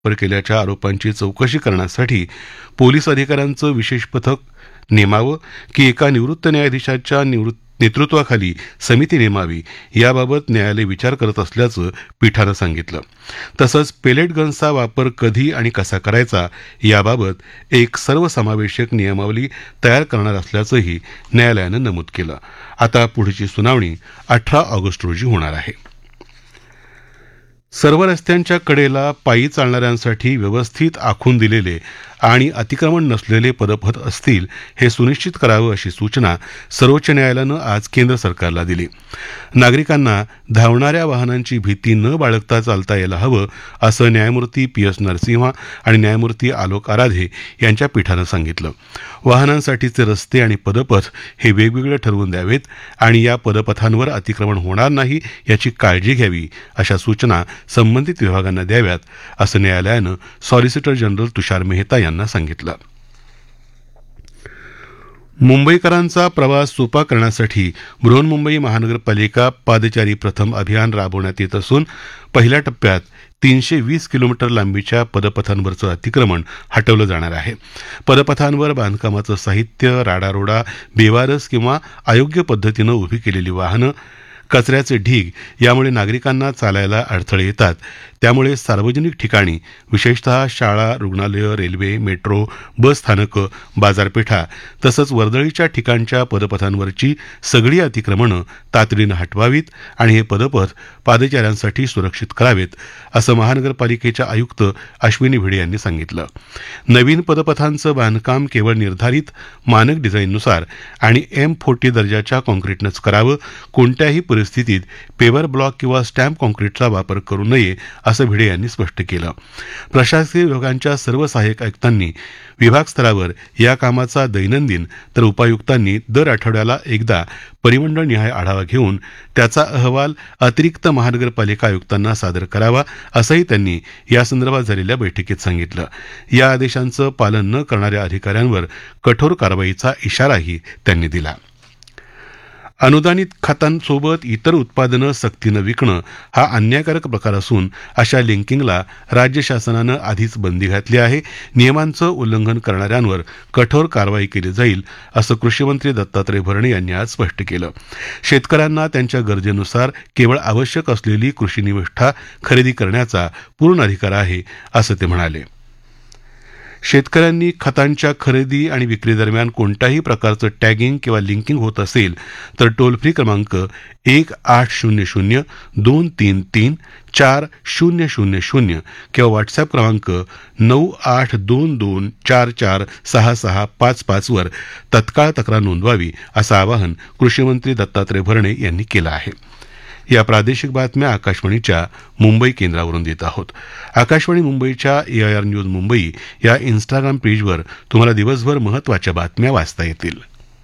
वापर केल्याच्या आरोपांची चौकशी करण्यासाठी पोलीस अधिकाऱ्यांचं विशेष पथक नेमावं की एका निवृत्त न्यायाधीशाच्या नेतृत्वाखाली समिती नेमावी याबाबत न्यायालय विचार करत असल्याचं पीठानं सांगितलं. तसंच पेलेट गन्सचा वापर कधी आणि कसा करायचा याबाबत एक सर्वसमावेशक नियमावली तयार करणार असल्याचंही न्यायालयानं नमूद केलं. आता पुढची सुनावणी 18 ऑगस्ट रोजी होणार आहे. सर्व रस्त्यांच्या कडेला पायी चालणाऱ्यांसाठी व्यवस्थित आखून दिलेले आणि अतिक्रमण नसलेले पदपथ असतील हे सुनिश्चित करावं अशी सूचना सर्वोच्च न्यायालयानं आज केंद्र सरकारला दिली. नागरिकांना धावणाऱ्या वाहनांची भीती न बाळगता चालता यायला हवं असं न्यायमूर्ती PS नरसिंहा आणि न्यायमूर्ती आलोक आराधे यांच्या पीठानं सांगितलं. वाहनांसाठीचे रस्ते आणि पदपथ हे वेगवेगळे ठरवून द्यावेत आणि या पदपथांवर अतिक्रमण होणार नाही याची काळजी घ्यावी अशा सूचना संबंधित विभागांना द्याव्यात असं न्यायालयानं सॉलिसिटर जनरल तुषार मेहता यांना सांगितलं. मुंबईकरांचा प्रवास सोपा करण्यासाठी बृहन्मुंबई महानगरपालिका पादचारी प्रथम अभियान राबवण्यात येत असून पहिल्या टप्प्यात 320 किलोमीटर लांबीच्या पदपथांवरचं अतिक्रमण हटवलं जाणार आहे. पदपथांवर बांधकामाचं साहित्य, राडारोडा, बेवारस किंवा अयोग्य पद्धतीनं उभी केलेली वाहनं, कचऱ्याचे ढीग यामुळे नागरिकांना चालायला अडथळे येतात. त्यामुळे सार्वजनिक ठिकाणी विशेषतः शाळा, रुग्णालयं, रेल्वे, मेट्रो, बस स्थानकं, बाजारपेठा तसंच वर्दळीच्या ठिकाणच्या पदपथांवरची सगळी अतिक्रमणं तातडीनं हटवावीत आणि हे पदपथ पादचाऱ्यांसाठी सुरक्षित करावेत असं महानगरपालिकेच्या आयुक्त अश्विनी भिडे यांनी सांगितलं. नवीन पदपथांचं बांधकाम केवळ निर्धारित मानक डिझाईननुसार आणि M40 दर्जाच्या कॉन्क्रीटनंच करावं. कोणत्याही परिस्थितीत पेवर ब्लॉक किंवा स्टॅम्प कॉन्क्रीटचा वापर करू नये असं भिडे यांनी स्पष्ट केलं. प्रशासकीय विभागांच्या सर्व सहाय्यक आयुक्तांनी विभाग स्तरावर या कामाचा दैनंदिन तर उपायुक्तांनी दर आठवड्याला एकदा परिमंडळनिहाय आढावा घेऊन त्याचा अहवाल अतिरिक्त महानगरपालिका आयुक्तांना सादर करावा असंही त्यांनी यासंदर्भात झालेल्या बैठकीत सांगितलं. या आदेशांचं पालन न करणाऱ्या अधिकाऱ्यांवर कठोर कारवाईचा इशाराही त्यांनी दिला. अनुदानित खतांसोबत इतर उत्पादनं सक्तीनं विकणं हा अन्यायकारक प्रकार असून अशा लिंकिंगला राज्य शासनानं आधीच बंदी घातली आहे. नियमांचं उल्लंघन करणाऱ्यांवर कठोर कारवाई केली जाईल असं कृषीमंत्री दत्तात्रय भरणे यांनी आज स्पष्ट केलं. शेतकऱ्यांना त्यांच्या गरजेनुसार केवळ आवश्यक असलेली कृषी निविष्ठा खरेदी करण्याचा पूर्ण अधिकार आहे असं ते म्हणाले. शेतकऱ्यांनी खतांच्या खरेदी आणि विक्री दरम्यान कोणत्याही प्रकारचं टॅगिंग किंवा लिंकिंग होत असेल तर टोल फ्री क्रमांक 1800-233-4000 किंवा व्हॉट्सअप क्रमांक 9822446655 वर तत्काळ तक्रार नोंदवावी असं आवाहन कृषीमंत्री दत्तात्रय भरणे यांनी केलं आहे. या प्रादेशिक बातम्या आकाशवाणीच्या मुंबई केंद्रावरून देत आहोत. आकाशवाणी मुंबईच्या AIR न्यूज मुंबई या इन्स्टाग्राम पेजवर तुम्हाला दिवसभर महत्त्वाच्या बातम्या वाचता येतील.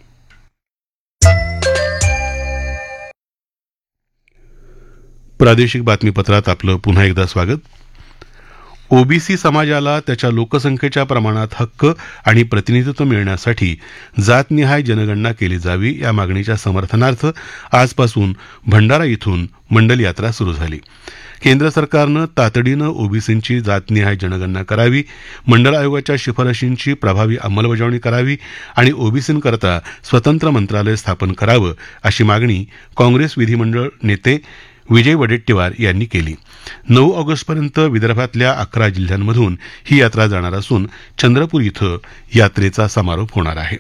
प्रादेशिक बातमीपत्रात आपलं पुन्हा एकदा स्वागत. ओबीसी समाजाला त्याच्या लोकसंख्येच्या प्रमाणात हक्क आणि प्रतिनिधित्व मिळण्यासाठी जातनिहाय जनगणना केली जावी या मागणीच्या समर्थनार्थ आजपासून भंडारा इथून मंडल यात्रा सुरू झाली. केंद्र सरकारनं तातडीनं ओबीसींची जातनिहाय जनगणना करावी, मंडळ आयोगाच्या शिफारशींची प्रभावी अंमलबजावणी करावी आणि ओबीसींकरता स्वतंत्र मंत्रालय स्थापन करावं अशी मागणी काँग्रेस विधिमंडळ नेते विजय वडेट्टीवार यांनी केली. 9 ऑगस्टपर्यंत विदर्भातल्या 11 जिल्ह्यांमधून ही यात्रा जाणार असून चंद्रपूर इथं यात्रेचा समारोप होणार आहे.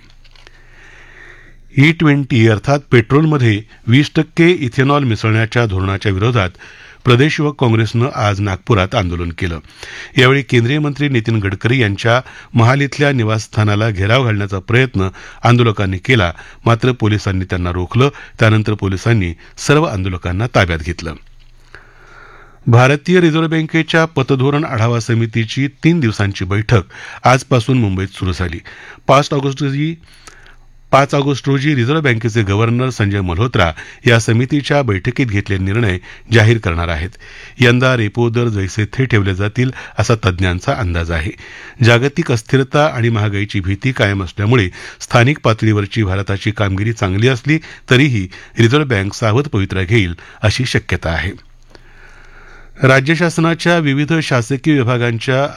E20 अर्थात पेट्रोलमध्ये 20% इथेनॉल मिसळण्याच्या धोरणाच्या विरोधात प्रदेश युवक काँग्रेसनं आज नागपुरात आंदोलन केलं. यावेळी केंद्रीय मंत्री नितीन गडकरी यांच्या महाल इथल्या निवासस्थानाला घेराव घालण्याचा प्रयत्न आंदोलकांनी केला, मात्र पोलिसांनी त्यांना रोखलं. त्यानंतर पोलिसांनी सर्व आंदोलकांना ताब्यात घेतलं. भारतीय रिझर्व्ह बँकेच्या पतधोरण आढावा समितीची 3 दिवसांची बैठक आजपासून मुंबईत सुरू झाली. 5 ऑगस्ट रोजी रिझर्व्ह बँकेचे गव्हर्नर संजय मल्होत्रा या समितीच्या बैठकीत घेतलेले निर्णय जाहीर करणार आहेत. यंदा रेपो दर जैसे थे ठेवले जातील असा तज्ज्ञांचा अंदाज आहे. जागतिक अस्थिरता आणि महागाईची भीती कायम असल्यामुळे स्थानिक पातळीवरची भारताची कामगिरी चांगली असली तरीही रिझर्व्ह बँक सावध पवित्रा घेईल अशी शक्यता आहे. राज्य शासनाच्या विविध शासकीय विभागांच्या